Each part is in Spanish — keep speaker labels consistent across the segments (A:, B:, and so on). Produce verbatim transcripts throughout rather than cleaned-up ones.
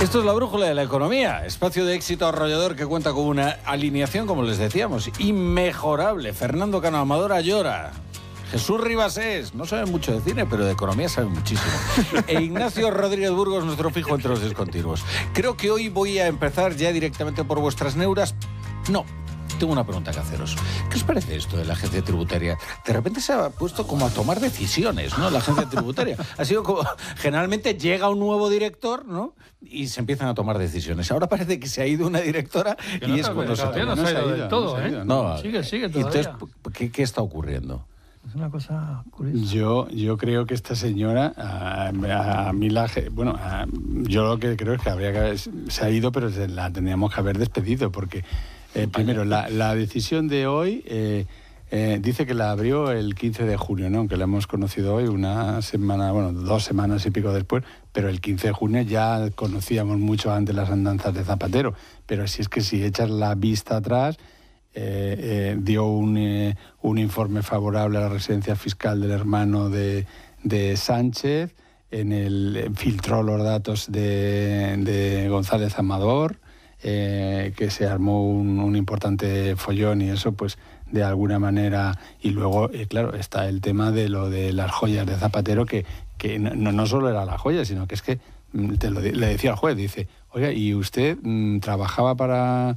A: Esto es la brújula de la economía, espacio de éxito arrollador que cuenta con una alineación, como les decíamos, inmejorable. Fernando Cano Amadora llora. Jesús Ribasés, no sabe mucho de cine, pero de economía sabe muchísimo. E Ignacio Rodríguez Burgos, nuestro fijo entre los discontinuos. Creo que hoy voy a empezar ya directamente por vuestras neuras. No, tengo una pregunta que haceros. ¿Qué os parece esto de la agencia tributaria? De repente se ha puesto como a tomar decisiones, ¿no? La agencia tributaria. Ha sido como... Generalmente llega un nuevo director, ¿no? Y se empiezan a tomar decisiones. Ahora parece que se ha ido una directora y
B: no
A: es cuando se
B: todavía no se ha ido del todo, ¿eh?
A: No,
B: sigue, sigue todavía.
A: Entonces, ¿qué, qué está ocurriendo?
B: Es una cosa curiosa.
C: Yo, yo creo que esta señora, a, a, a mí la, bueno, a, yo lo que creo es que habría que se ha ido, pero se la tendríamos que haber despedido, porque eh, primero la, la decisión de hoy eh, eh, dice que la abrió el quince de junio, ¿no? Aunque la hemos conocido hoy una semana, bueno, dos semanas y pico después, pero el quince de junio ya conocíamos mucho antes las andanzas de Zapatero. Pero si es que si echas la vista atrás, Eh, eh, dio un, eh, un informe favorable a la residencia fiscal del hermano de, de Sánchez, en el filtró los datos de, de González Amador, eh, que se armó un, un importante follón y eso pues de alguna manera, y luego eh, claro está el tema de lo de las joyas de Zapatero, que, que no, no solo era la joya, sino que es que te lo, le decía al juez, dice, oiga, ¿y usted mmm, trabajaba para...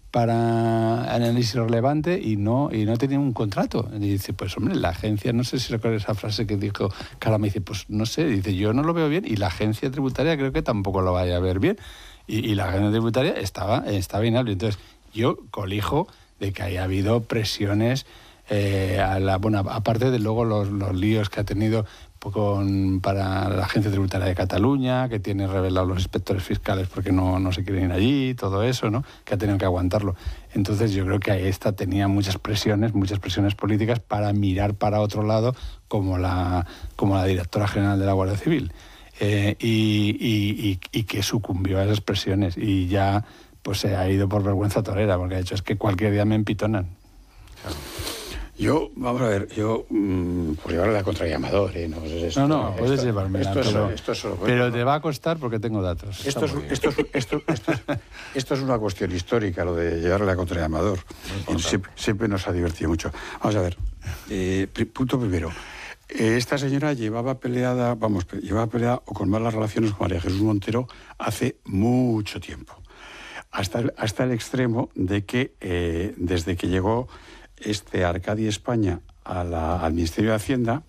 C: para análisis relevante y no y no tenía un contrato? Y dice, pues hombre, la agencia, no sé si recuerdas esa frase que dijo Carla, me dice, pues no sé, dice, yo no lo veo bien y la agencia tributaria creo que tampoco lo vaya a ver bien. Y, y la agencia tributaria estaba, estaba inhábil. Entonces, yo colijo de que haya habido presiones, eh, a la, bueno, aparte de luego los, los líos que ha tenido con, para la Agencia Tributaria de Cataluña, que tiene revelados los inspectores fiscales porque no, no se quieren ir allí, todo eso, ¿no? Que ha tenido que aguantarlo. Entonces yo creo que esta tenía muchas presiones, muchas presiones políticas para mirar para otro lado, como la, como la directora general de la Guardia Civil, eh, y, y, y, y que sucumbió a esas presiones y ya pues se ha ido por vergüenza torera, porque de hecho es que cualquier día me empitonan.
D: Claro. Yo, vamos a ver, yo, mmm, por llevarle la contra Amador, ¿eh? No, esto,
C: no, no,
D: esto,
C: puedes llevarme
D: esto,
C: pero,
D: esto es solo,
C: pero
D: bueno,
C: te va a costar porque tengo datos.
D: Esto es, esto, es, esto, esto, es, esto es una cuestión histórica, lo de llevarle la contra Amador. Siempre, siempre nos ha divertido mucho. Vamos a ver, eh, punto primero. Eh, esta señora llevaba peleada, vamos, llevaba peleada o con malas relaciones con María Jesús Montero hace mucho tiempo. Hasta el, hasta el extremo de que eh, desde que llegó este Arcadi España a la, al Ministerio de Hacienda,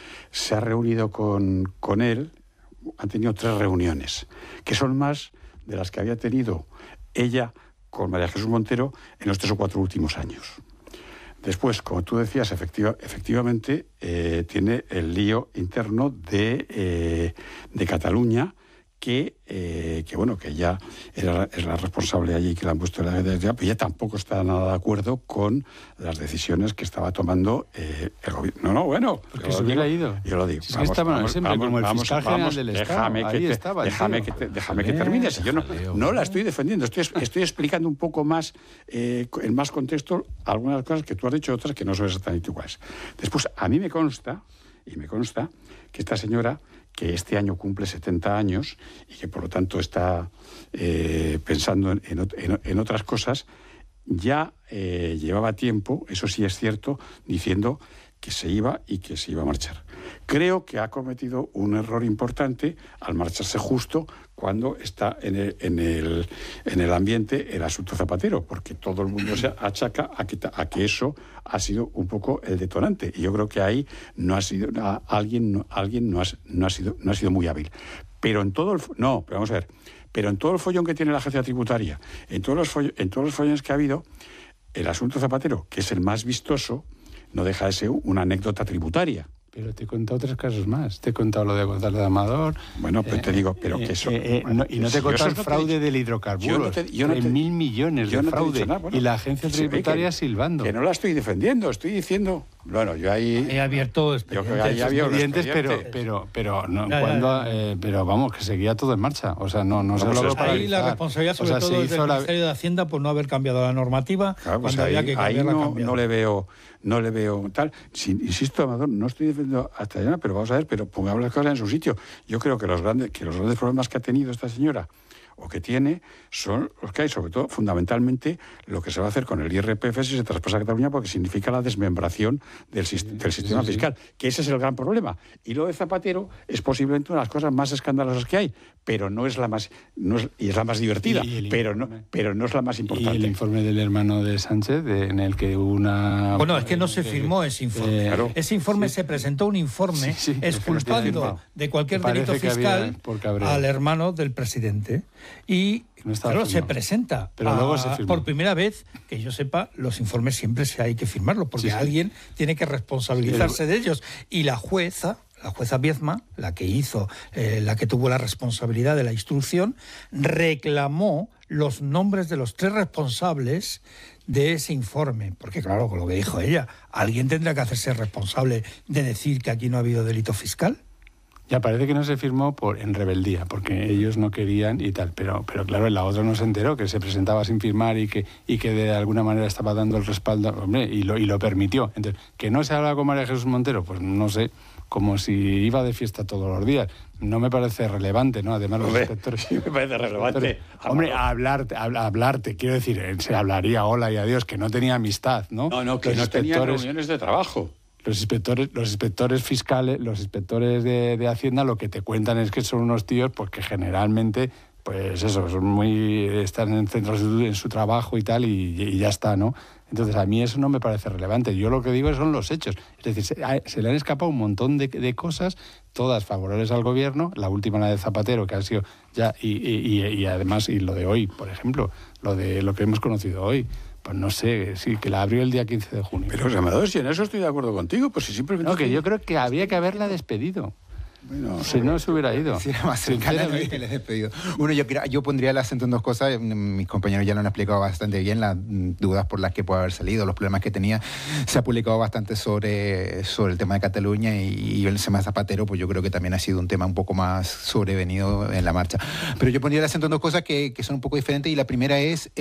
D: se ha reunido con, con él, han tenido tres reuniones, que son más de las que había tenido ella con María Jesús Montero en los tres o cuatro últimos años. Después, como tú decías, efectiva, efectivamente, eh, tiene el lío interno de, eh, de Cataluña, que, eh, que bueno, que ella era, es la responsable allí, que la han puesto en la agencia, pero ella tampoco está nada de acuerdo con las decisiones que estaba tomando eh, el gobierno. No, no, bueno.
C: Porque se hubiera ido.
D: Yo lo digo.
C: Si vamos, es que estaba vamos, siempre vamos, como el
D: vamos,
C: fiscal
D: vamos,
C: general del Estado.
D: Déjame que, te,
C: estaba,
D: déjame que, te, déjame que termine. Si yo no, no la estoy defendiendo, estoy, estoy explicando un poco más, eh, en más contexto, algunas cosas que tú has dicho, otras que no son exactamente iguales. Después, a mí me consta, y me consta, que esta señora, que este año cumple setenta años y que por lo tanto está eh, pensando en, en, en otras cosas, ya eh, llevaba tiempo, eso sí es cierto, diciendo que se iba y que se iba a marchar. Creo que ha cometido un error importante al marcharse justo cuando está en el, en el, en el ambiente el asunto Zapatero, porque todo el mundo se achaca a que, a que eso ha sido un poco el detonante. Y yo creo que ahí no ha sido a, alguien, no, alguien no, ha, no, ha sido, no ha sido muy hábil. Pero en todo el... No, pero vamos a ver. Pero en todo el follón que tiene la agencia tributaria, en todos los, foll, en todos los follones que ha habido, el asunto Zapatero, que es el más vistoso, no deja de ser una anécdota tributaria.
C: Pero te he contado tres casos más. Te he contado lo de González Amador.
D: Bueno, pues eh, te digo, pero que eso...
C: Eh, eh, bueno, no, y no te he contado el fraude del hidrocarburo. No no mil millones de
D: no
C: fraude.
D: Nada, bueno,
C: y la agencia tributaria que, silbando.
D: Que no la estoy defendiendo, estoy diciendo... Bueno, yo ahí...
B: He abierto expedientes,
D: yo ahí había
C: expedientes pero, pero, pero, no, ya, cuando, ya, ya. Eh, pero vamos, que seguía todo en marcha. O sea, no, no, no se logró paralizar.
B: Ahí la responsabilidad sobre o sea, todo es del la... Ministerio de Hacienda por no haber cambiado la normativa.
D: Claro, pues ahí, que ahí no, no le veo... No le veo tal. Si, insisto, Amador, no estoy defendiendo hasta allá, pero vamos a ver, pero pongamos las cosas en su sitio. Yo creo que los grandes, que los grandes problemas que ha tenido esta señora, o que tiene son los que hay, sobre todo, fundamentalmente, lo que se va a hacer con el I R P F si se traspasa a Cataluña, porque significa la desmembración del, del sistema sí, sí, fiscal, sí. que ese es el gran problema. Y lo de Zapatero es posiblemente una de las cosas más escandalosas que hay, pero no es la más, no es, y es la más divertida, y, y pero, no, pero no es la más importante.
C: Y el informe del hermano de Sánchez, de, en el que una...
B: Bueno, es que no se firmó ese informe. Eh, claro. Ese informe sí. se presentó un informe sí, sí, exculpando de cualquier delito fiscal al hermano del presidente. Y no claro, firmado. se presenta Pero a, luego se por primera vez, que yo sepa, los informes siempre se hay que firmarlos, porque sí, sí. alguien tiene que responsabilizarse de ellos. Y la jueza, la jueza Viezma, la que hizo, eh, la que tuvo la responsabilidad de la instrucción, reclamó los nombres de los tres responsables de ese informe. Porque claro, con lo que dijo ella, alguien tendrá que hacerse responsable de decir que aquí no ha habido delito fiscal.
C: Ya parece que no se firmó por en rebeldía, porque ellos no querían y tal, pero pero claro, en la otra no se enteró, que se presentaba sin firmar y que y que de alguna manera estaba dando el respaldo, hombre, y lo y lo permitió. Entonces, que no se habla con María Jesús Montero, pues no sé, como si iba de fiesta todos los días. No me parece relevante, ¿no? Además, los
D: hombre,
C: inspectores...
D: Sí me parece relevante.
C: Hombre, a hablarte, a hablarte, quiero decir, se hablaría hola y adiós, que no tenía amistad, ¿no?
D: No, no, que los no tenía reuniones de trabajo.
C: Los inspectores, los inspectores fiscales, los inspectores de, de Hacienda, lo que te cuentan es que son unos tíos pues que generalmente, pues eso, son muy están en centros de, en su trabajo y tal, y, y ya está, ¿no? Entonces, a mí eso no me parece relevante. Yo lo que digo son los hechos. Es decir, se, se le han escapado un montón de, de cosas, todas favorables al gobierno, la última, la de Zapatero, que ha sido ya, y, y, y, y además, y lo de hoy, por ejemplo, lo de lo que hemos conocido hoy. Pues no sé, sí, que la abrió el día quince de junio.
D: Pero, Amador, si en eso estoy de acuerdo contigo, pues si simplemente...
C: No, que yo creo que había que haberla despedido. Bueno, si no se hubiera ido.
E: Si era más cercana, no que les despedido. Uno, yo, yo pondría el acento en dos cosas. Mis compañeros ya lo han explicado bastante bien, las dudas por las que puede haber salido, los problemas que tenía. Se ha publicado bastante sobre, sobre el tema de Cataluña y, y el tema Zapatero, pues yo creo que también ha sido un tema un poco más sobrevenido en la marcha. Pero yo pondría el acento en dos cosas que, que son un poco diferentes, y la primera es,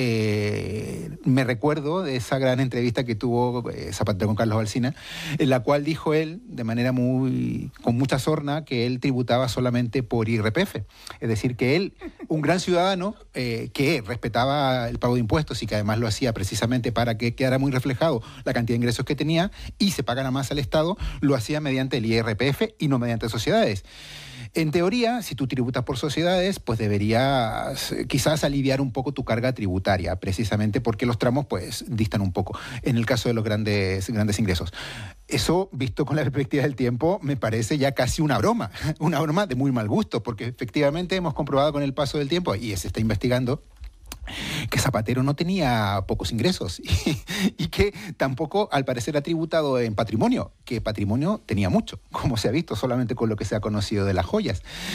E: eh, me recuerdo de esa gran entrevista que tuvo eh, Zapatero con Carlos Alsina, en la cual dijo él, de manera muy con mucha sorna, que él tributaba solamente por I R P F. Es decir, que él, un gran ciudadano eh, que respetaba el pago de impuestos y que además lo hacía precisamente para que quedara muy reflejado la cantidad de ingresos que tenía y se pagara más al Estado, lo hacía mediante el I R P F y no mediante sociedades. En teoría, si tú tributas por sociedades, pues deberías quizás aliviar un poco tu carga tributaria, precisamente porque los tramos pues distan un poco, en el caso de los grandes, grandes ingresos. Eso, visto con la perspectiva del tiempo, me parece ya casi una broma, una broma de muy mal gusto, porque efectivamente hemos comprobado con el paso del tiempo, y se está investigando, que Zapatero no tenía pocos ingresos y, y que tampoco, al parecer, ha tributado en patrimonio, que patrimonio tenía mucho, como se ha visto solamente con lo que se ha conocido de las joyas.